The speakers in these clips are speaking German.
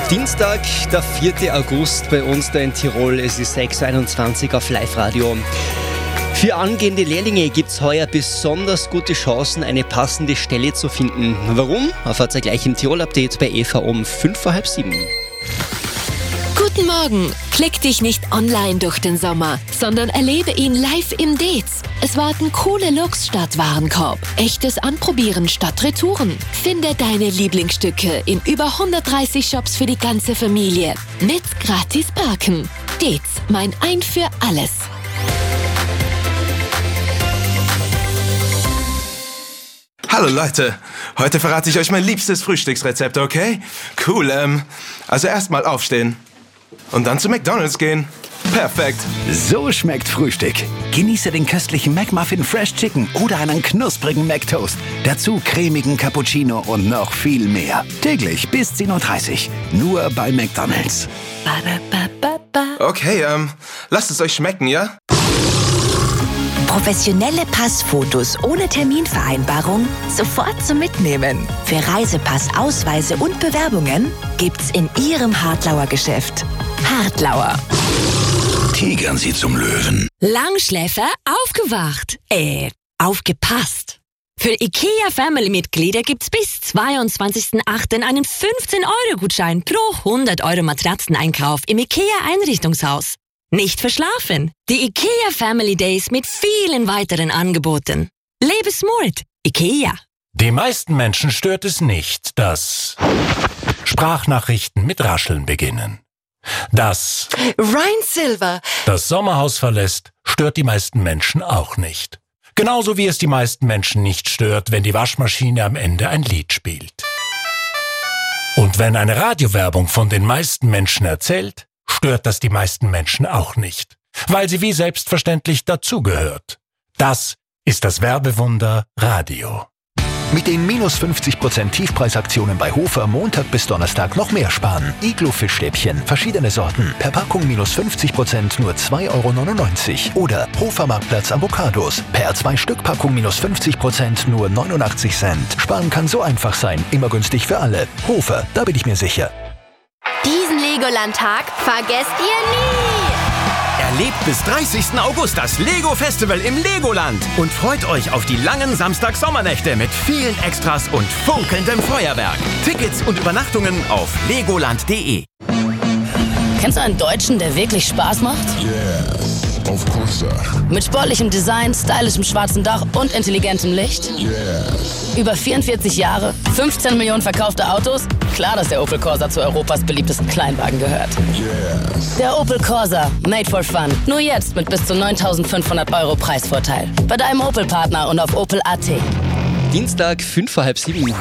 Dienstag, der 4. August bei uns da in Tirol. Es ist 6.21 Uhr auf Live-Radio. Für angehende Lehrlinge gibt es heuer besonders gute Chancen, eine passende Stelle zu finden. Warum? Erfahrt ihr gleich im Tirol-Update bei Eva um 6:05. Guten Morgen! Klick dich nicht online durch den Sommer, sondern erlebe ihn live im Dez. Es warten coole Looks statt Warenkorb, echtes Anprobieren statt Retouren. Finde deine Lieblingsstücke in über 130 Shops für die ganze Familie. Mit gratis Parken. Dez, mein Ein für alles. Hallo Leute, heute verrate ich euch mein liebstes Frühstücksrezept, okay? Cool, also erstmal aufstehen und dann zu McDonald's gehen. Perfekt. So schmeckt Frühstück. Genieße den köstlichen McMuffin Fresh Chicken oder einen knusprigen McToast. Dazu cremigen Cappuccino und noch viel mehr. Täglich bis 10:30 Uhr. Nur bei McDonald's. Okay, lasst es euch schmecken, ja? Professionelle Passfotos ohne Terminvereinbarung sofort zum Mitnehmen. Für Reisepass, Ausweise und Bewerbungen gibt's in Ihrem Hartlauer Geschäft. Hartlauer. Tigern Sie zum Löwen. Langschläfer aufgewacht. Aufgepasst. Für IKEA-Family-Mitglieder gibt's bis 22.08. einen 15-Euro-Gutschein pro 100 Euro Matratzeneinkauf im IKEA-Einrichtungshaus. Nicht verschlafen. Die IKEA Family Days mit vielen weiteren Angeboten. Lebe smart. IKEA. Die meisten Menschen stört es nicht, dass Sprachnachrichten mit Rascheln beginnen. Dass Ryan Silver das Sommerhaus verlässt, stört die meisten Menschen auch nicht. Genauso wie es die meisten Menschen nicht stört, wenn die Waschmaschine am Ende ein Lied spielt. Und wenn eine Radiowerbung von den meisten Menschen erzählt, stört das die meisten Menschen auch nicht, weil sie wie selbstverständlich dazugehört. Das ist das Werbewunder Radio. Mit den minus 50% Tiefpreisaktionen bei Hofer Montag bis Donnerstag noch mehr sparen. Iglo-Fischstäbchen, verschiedene Sorten, per Packung minus 50% nur 2,99 €. Oder Hofer Marktplatz Avocados, per 2-Stück-Packung minus 50% nur 89 Cent. Sparen kann so einfach sein, immer günstig für alle. Hofer, da bin ich mir sicher. Diesen Legoland-Tag vergesst ihr nie! Erlebt bis 30. August das Lego-Festival im Legoland und freut euch auf die langen Samstag-Sommernächte mit vielen Extras und funkelndem Feuerwerk. Tickets und Übernachtungen auf legoland.de. Kennst du einen Deutschen, der wirklich Spaß macht? Yes, of course. Mit sportlichem Design, stylischem schwarzen Dach und intelligentem Licht? Yes. Über 44 Jahre, 15 Millionen verkaufte Autos? Klar, dass der Opel Corsa zu Europas beliebtesten Kleinwagen gehört. Yes. Der Opel Corsa, made for fun. Nur jetzt mit bis zu 9.500 € Preisvorteil. Bei deinem Opel-Partner und auf opel.at. Dienstag, 6:05.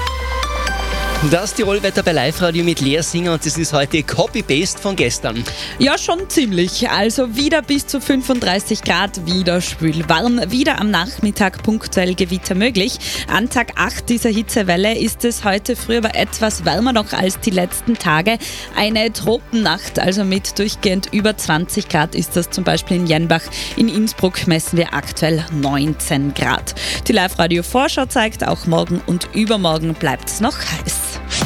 Das Tirol-Wetter bei Live-Radio mit Lea Singer und das ist heute Copy-Paste von gestern. Ja, schon ziemlich. Also wieder bis zu 35 Grad, wieder schwül-warm, wieder am Nachmittag punktuell Gewitter möglich. An Tag 8 dieser Hitzewelle ist es heute früh aber etwas wärmer noch als die letzten Tage. Eine Tropennacht, also mit durchgehend über 20 Grad ist das zum Beispiel in Jenbach. In Innsbruck messen wir aktuell 19 Grad. Die Live-Radio-Vorschau zeigt, auch morgen und übermorgen bleibt es noch heiß.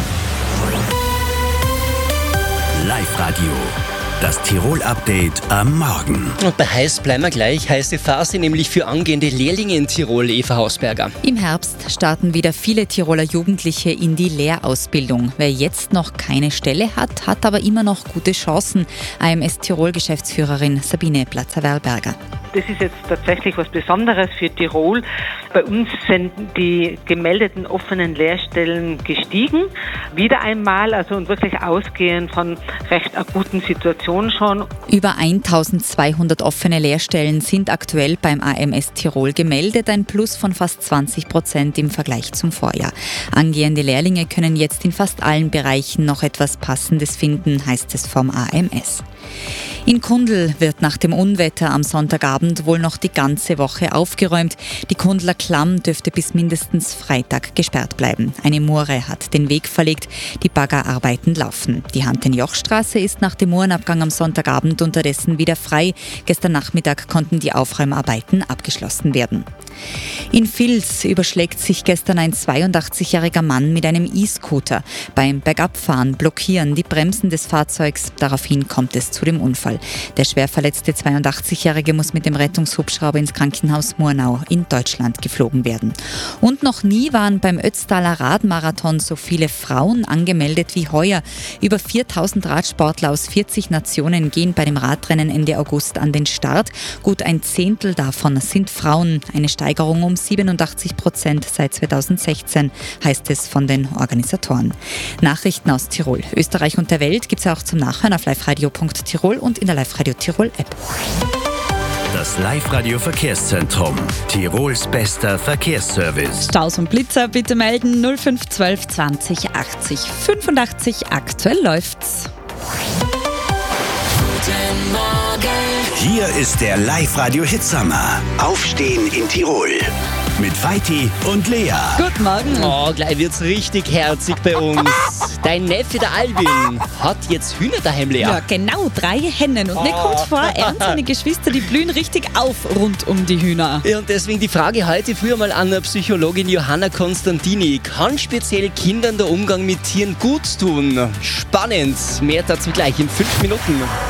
Live-Radio, das Tirol-Update am Morgen. Und bei heiß bleiben wir gleich. Heiße Phase nämlich für angehende Lehrlinge in Tirol, Eva Hausberger. Im Herbst starten wieder viele Tiroler Jugendliche in die Lehrausbildung. Wer jetzt noch keine Stelle hat, hat aber immer noch gute Chancen. AMS Tirol-Geschäftsführerin Sabine Platzer-Werlberger. Das ist jetzt tatsächlich was Besonderes für Tirol. Bei uns sind die gemeldeten offenen Lehrstellen gestiegen. Wieder einmal, also und wirklich ausgehend von recht akuten Situationen schon. Über 1200 offene Lehrstellen sind aktuell beim AMS Tirol gemeldet, ein Plus von fast 20% im Vergleich zum Vorjahr. Angehende Lehrlinge können jetzt in fast allen Bereichen noch etwas Passendes finden, heißt es vom AMS. In Kundl wird nach dem Unwetter am Sonntagabend wohl noch die ganze Woche aufgeräumt. Die Kundler Klamm dürfte bis mindestens Freitag gesperrt bleiben. Eine Moore hat den Weg verlegt, die Baggerarbeiten laufen. Die Hanten-Joch-Straße ist nach dem Mohrenabgang am Sonntagabend unterdessen wieder frei. Gestern Nachmittag konnten die Aufräumarbeiten abgeschlossen werden. In Vils überschlägt sich gestern ein 82-jähriger Mann mit einem E-Scooter. Beim Bergabfahren blockieren die Bremsen des Fahrzeugs. Daraufhin kommt es zu dem Unfall. Der schwer verletzte 82-Jährige muss mit dem Rettungshubschrauber ins Krankenhaus Murnau in Deutschland geflogen werden. Und noch nie waren beim Ötztaler Radmarathon so viele Frauen angemeldet wie heuer. Über 4000 Radsportler aus 40 Nationen gehen bei dem Radrennen Ende August an den Start. Gut ein Zehntel davon sind Frauen. Eine Steigerung um 87% seit 2016, heißt es von den Organisatoren. Nachrichten aus Tirol, Österreich und der Welt gibt es auch zum Nachhören auf liveradio.tirol und in der Live-Radio Tirol App. Das Live-Radio Verkehrszentrum. Tirols bester Verkehrsservice. Staus und Blitzer bitte melden 0512 20 80 85. Aktuell läuft's. Guten Morgen. Hier ist der Live-Radio Hitsummer. Aufstehen in Tirol. Mit Vaiti und Lea. Guten Morgen. Oh, gleich wird's richtig herzig bei uns. Dein Neffe, der Albin, hat jetzt Hühner daheim, Lea. Ja, genau, 3 Hennen. Und mir kommt vor, er und seine Geschwister, die blühen richtig auf rund um die Hühner. Ja, und deswegen die Frage heute früher mal an der Psychologin Johanna Konstantini. Kann speziell Kindern der Umgang mit Tieren gut tun? Spannend. Mehr dazu gleich in 5 Minuten.